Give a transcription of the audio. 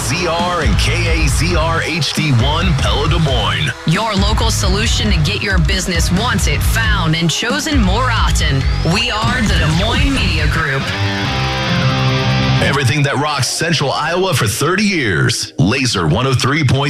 KAZR and KAZR HD1 Pella Des Moines. Your local solution to get your business wanted, found, and chosen more often. We are the Des Moines Media Group. Everything that rocks Central Iowa for 30 years. Laser 103.3.